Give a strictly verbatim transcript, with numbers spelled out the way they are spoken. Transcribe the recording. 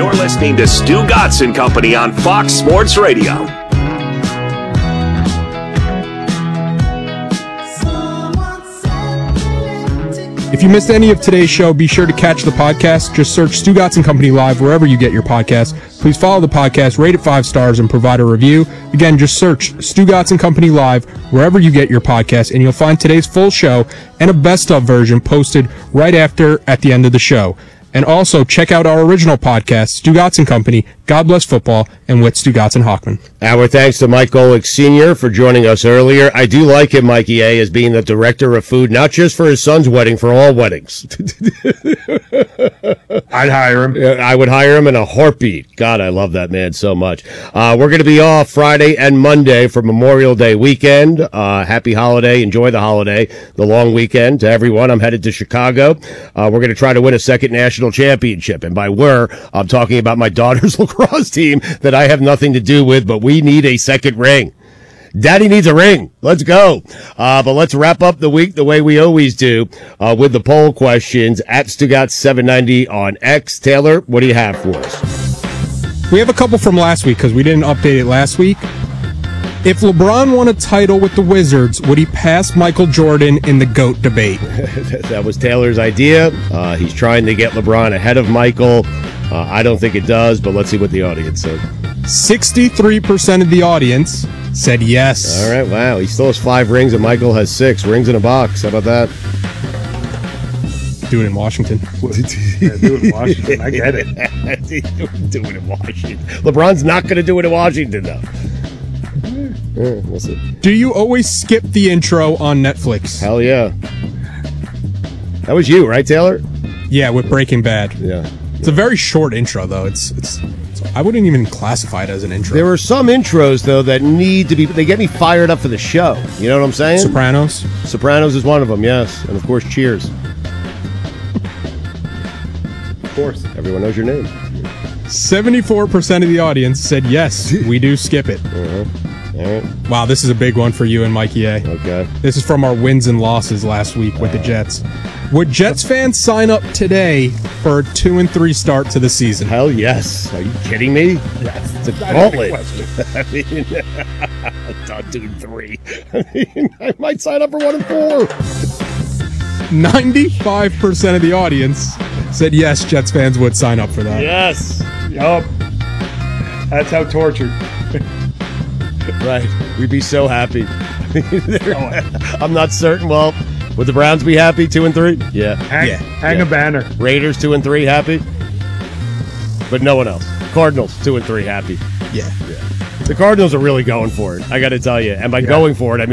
You're listening to Stu Gatz and Company on Fox Sports Radio. If you missed any of today's show, be sure to catch the podcast. Just search Stu Gatz and Company Live wherever you get your podcasts. Please follow the podcast, rate it five stars, and provide a review. Again, just search Stu Gatz and Company Live wherever you get your podcasts, and you'll find today's full show and a best-of version posted right after at the end of the show. And also, check out our original podcast, Stu Gatz and Company, God Bless Football, and with Stu Gatz and Hockman. Our thanks to Mike Golick Senior for joining us earlier. I do like him, Mikey A., as being the director of food, not just for his son's wedding, for all weddings. I'd hire him. I would hire him in a heartbeat. God, I love that man so much. Uh, we're going to be off Friday and Monday for Memorial Day weekend. Uh, happy holiday. Enjoy the holiday, the long weekend to everyone. I'm headed to Chicago. Uh, we're going to try to win a second national championship. And by we're, I'm talking about my daughter's lacrosse team that I have nothing to do with, but we need a second ring. Daddy needs a ring. Let's go. Uh, but let's wrap up the week the way we always do uh, with the poll questions at Stugatz seven ninety on X. Taylor, what do you have for us? We have a couple from last week because we didn't update it last week. If LeBron won a title with the Wizards, would he pass Michael Jordan in the GOAT debate? That was Taylor's idea. Uh, he's trying to get LeBron ahead of Michael. Uh, I don't think it does, but let's see what the audience said. sixty-three percent of the audient said yes. All right, wow. He still has five rings, and Michael has six. Rings in a box. How about that? Do it in Washington. Yeah, do it in Washington. I get it. Do it in Washington. LeBron's not going to do it in Washington, though. Yeah, we'll see. Do you always skip the intro on Netflix? Hell yeah. That was you, right, Taylor? Yeah, with Breaking Bad. Yeah. It's a very short intro, though. It's it's. it's I wouldn't even classify it as an intro. There are some intros, though, that need to be... They get me fired up for the show. You know what I'm saying? Sopranos? Sopranos is one of them, yes. And, of course, Cheers. Of course. Everyone knows your name. seventy-four percent of the audience said yes, we do skip it. Uh-huh. All right. Wow, this is a big one for you and Mikey A. Okay. This is from our wins and losses last week with uh, the Jets. Would Jets fans sign up today for a two and three start to the season? Hell yes. Are you kidding me? Yes. It's a gauntlet. I mean, not two and three. I mean, I might sign up for one and four. ninety-five percent of the audience said yes, Jets fans would sign up for that. Yes. Yup. That's how tortured. Right. We'd be so happy. I'm not certain. Well, would the Browns be happy, two and three? Yeah. Hang, Yeah. hang Yeah. a banner. Raiders, two and three, happy? But no one else. Cardinals, two and three, happy. Yeah. The Cardinals are really going for it, I got to tell you. And by Yeah. going for it, I mean